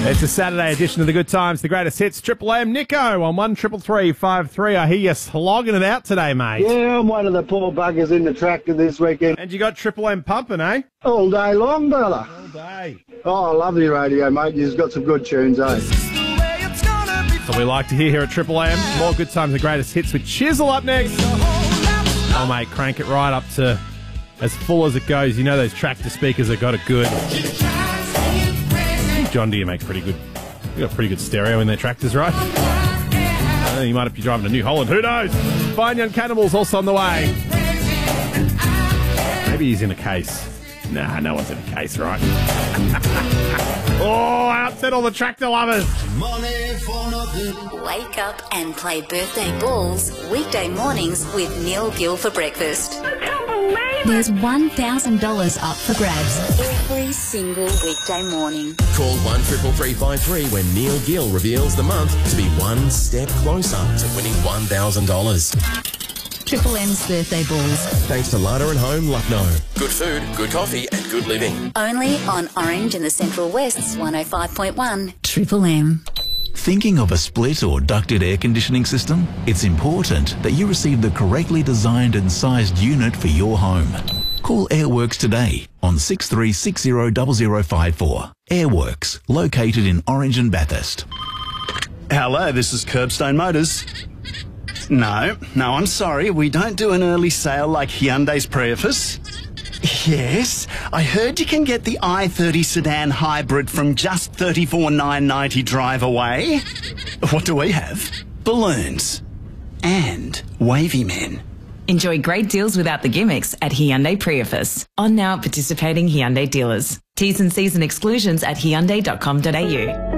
It's a Saturday edition of the Good Times, the greatest hits. Triple M, Nico on 133353. I hear you slogging it out today, mate. Yeah, I'm one of the poor buggers in the tractor this weekend. And you got Triple M pumping, eh? All day long, brother. All day. Oh, I love your radio, mate. You've got some good tunes, eh? That's what we like to hear here at Triple M. More Good Times, the greatest hits with Chisel up next. Oh, mate, crank it right up to as full as it goes. You know those tractor speakers have got it good. John Deere makes pretty good. They got pretty good stereo in their tractors, right? You might be driving a New Holland. Who knows? Fine Young Cannibals also on the way. Maybe he's in a case. Nah, no one's in a case, right? Oh, I upset all the tractor lovers. Wake up and play birthday balls weekday mornings with Neil Gill for breakfast. There's $1,000 up for grabs every single weekday morning. Call 133353 when Neil Gill reveals the month to be one step closer to winning $1,000. Triple M's birthday balls. Thanks to Larder and Home, Lucknow. Good food, good coffee and good living. Only on Orange in the Central West's 105.1 Triple M. Thinking of a split or ducted air conditioning system? It's important that you receive the correctly designed and sized unit for your home. Call Airworks today on 63600054. Airworks, located in Orange and Bathurst. Hello, this is Curbstone Motors. No, I'm sorry. We don't do an early sale like Hyundai's Prius. Yes, I heard you can get the i30 sedan hybrid from just $34,990 drive away. What do we have? Balloons. And wavy men. Enjoy great deals without the gimmicks at Hyundai Prius. On now at participating Hyundai dealers. T's and C's and exclusions at hyundai.com.au.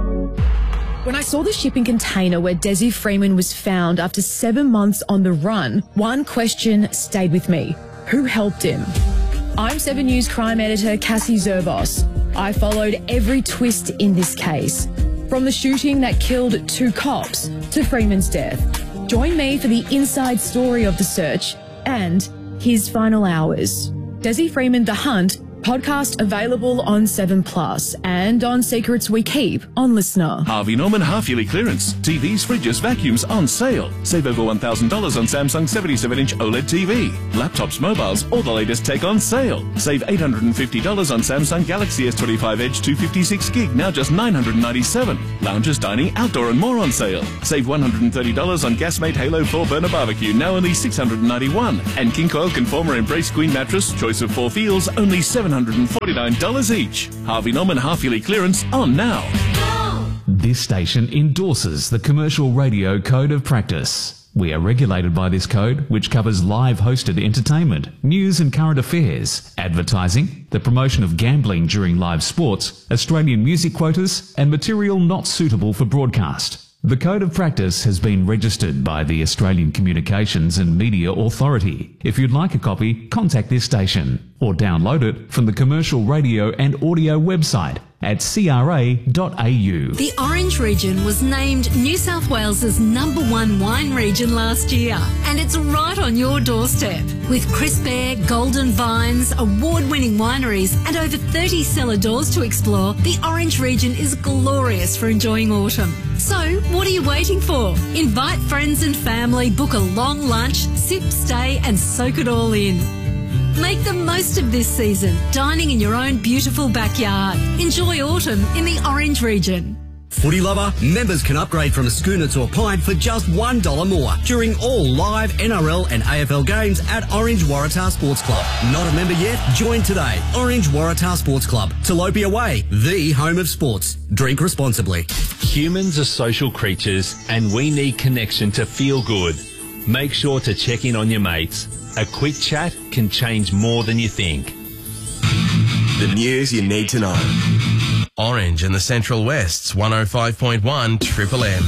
When I saw the shipping container where Desi Freeman was found after 7 months on the run, one question stayed with me. Who helped him? I'm 7 News crime editor Cassie Zerbos. I followed every twist in this case, from the shooting that killed 2 cops to Freeman's death. Join me for the inside story of the search and his final hours. Desi Freeman, The Hunt, podcast available on 7plus and on Secrets We Keep on Listener. Harvey Norman half-yearly clearance. TVs, fridges, vacuums on sale. Save over $1,000 on Samsung 77-inch OLED TV. Laptops, mobiles, all the latest tech on sale. Save $850 on Samsung Galaxy S25 Edge 256 gig, now just $997. Lounges, dining, outdoor and more on sale. Save $130 on Gasmate Halo 4 burner barbecue, now only $691. And King Coil Conformer Embrace Queen mattress, choice of 4 feels, only $749 each. Harvey Norman half-yearly clearance on now. This station endorses the Commercial Radio Code of Practice. We are regulated by this code, which covers live hosted entertainment, news and current affairs, advertising, the promotion of gambling during live sports, Australian music quotas, and material not suitable for broadcast. The Code of Practice has been registered by the Australian Communications and Media Authority. If you'd like a copy, contact this station or download it from the Commercial Radio and Audio website at cra.au. The Orange region was named New South Wales's #1 wine region last year, and it's right on your doorstep. With crisp air, golden vines, award-winning wineries, and over 30 cellar doors to explore, the Orange region is glorious for enjoying autumn. So, what are you waiting for? Invite friends and family, book a long lunch, sip, stay, and soak it all in. Make the most of this season, dining in your own beautiful backyard. Enjoy autumn in the Orange region. Footy lover, members can upgrade from a schooner to a pint for just $1 more during all live NRL and AFL games at Orange Waratah Sports Club. Not a member yet? Join today. Orange Waratah Sports Club. Telopia Way, the home of sports. Drink responsibly. Humans are social creatures and we need connection to feel good. Make sure to check in on your mates. A quick chat can change more than you think. The news you need to know. Orange and the Central West's 105.1 Triple M.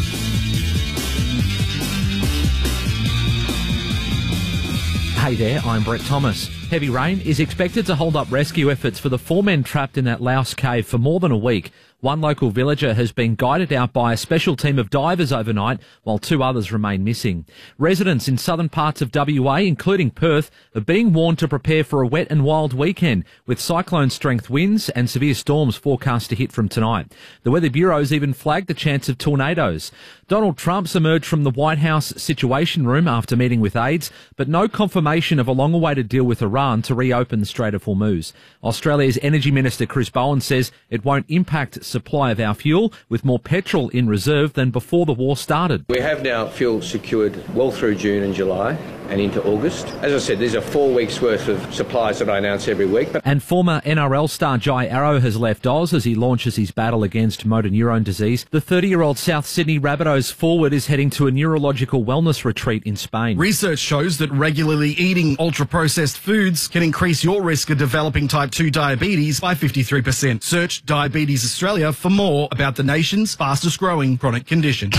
Hey there, I'm Brett Thomas. Heavy rain is expected to hold up rescue efforts for the 4 men trapped in that Laos cave for more than a week. One local villager has been guided out by a special team of divers overnight, while 2 others remain missing. Residents in southern parts of WA, including Perth, are being warned to prepare for a wet and wild weekend, with cyclone-strength winds and severe storms forecast to hit from tonight. The Weather Bureau's even flagged the chance of tornadoes. Donald Trump's emerged from the White House Situation Room after meeting with aides, but no confirmation of a long-awaited deal with Iran to reopen the Strait of Hormuz. Australia's Energy Minister Chris Bowen says it won't impact supply of our fuel, with more petrol in reserve than before the war started. We have now fuel secured well through June and July and into August. As I said, there's a 4 weeks worth of supplies that I announce every week. And former NRL star Jai Arrow has left Oz as he launches his battle against motor neurone disease. The 30-year-old South Sydney Rabbitohs forward is heading to a neurological wellness retreat in Spain. Research shows that regularly eating ultra-processed foods can increase your risk of developing type 2 diabetes by 53%. Search Diabetes Australia for more about the nation's fastest-growing chronic condition.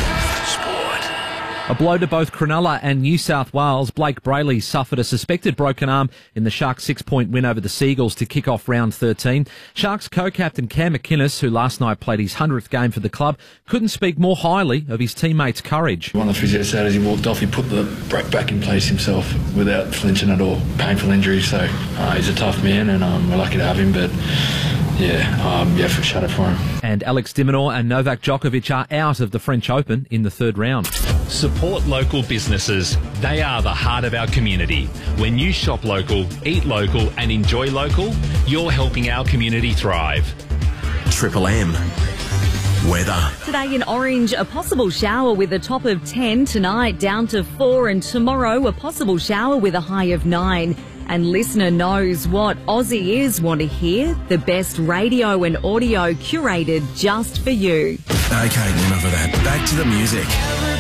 A blow to both Cronulla and New South Wales. Blake Brayley suffered a suspected broken arm in the Sharks' 6-point win over the Seagulls to kick off round 13. Sharks co-captain Cam McInnes, who last night played his 100th game for the club, couldn't speak more highly of his teammates' courage. One of the physios said as he walked off, he put the brake back in place himself without flinching at all. Painful injury, so he's a tough man, and we're lucky to have him, but for shadow for him. And Alex de Minaur and Novak Djokovic are out of the French Open in the 3rd round. Support local businesses. They are the heart of our community. When you shop local, eat local and enjoy local, you're helping our community thrive. Triple M. Weather. Today in Orange, a possible shower with a top of 10. Tonight down to 4, and tomorrow a possible shower with a high of 9. And listener knows what Aussie ears want to hear. The best radio and audio curated just for you. Okay, enough of that. Back to the music.